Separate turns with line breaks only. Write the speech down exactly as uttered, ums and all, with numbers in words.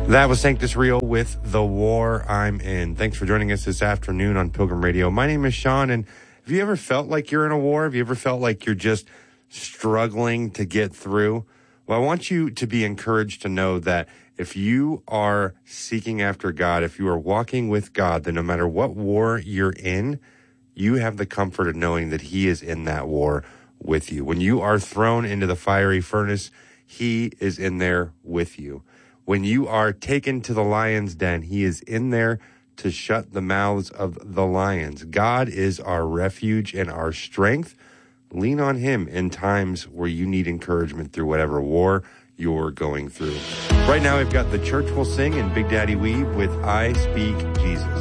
That was Sanctus Real with The War I'm In. Thanks for joining us this afternoon on Pilgrim Radio. My name is Sean, and have you ever felt like you're in a war? Have you ever felt like you're just struggling to get through? Well, I want you to be encouraged to know that if you are seeking after God, if you are walking with God, then no matter what war you're in, you have the comfort of knowing that He is in that war with you. When you are thrown into the fiery furnace, He is in there with you. When you are taken to the lion's den, He is in there to shut the mouths of the lions. God is our refuge and our strength. Lean on Him in times where you need encouragement through whatever war you're going through. Right now, we've got The Church Will Sing and Big Daddy Weave with I Speak Jesus.